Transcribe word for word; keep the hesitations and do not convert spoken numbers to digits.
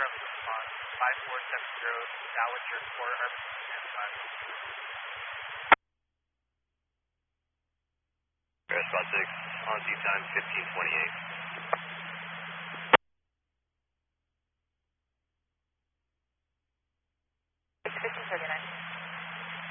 Charlie response, five four seven zero, Dowager four R P M and five. Response six, on seat time fifteen twenty-eight.